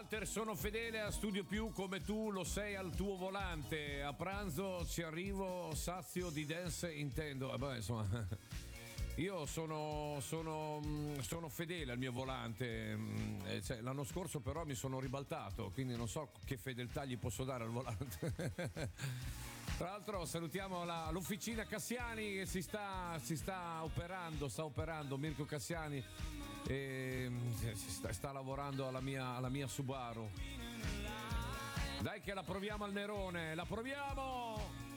Walter, sono fedele a Studio Più come tu lo sei al tuo volante. A pranzo ci arrivo sazio di dance intendo. Beh, insomma, io sono fedele al mio volante. Cioè, l'anno scorso però mi sono ribaltato, quindi non so che fedeltà gli posso dare al volante. Tra l'altro salutiamo l'officina Cassiani che si sta operando Mirko Cassiani, e sta lavorando alla mia Subaru. Dai che la proviamo al Nerone, la proviamo!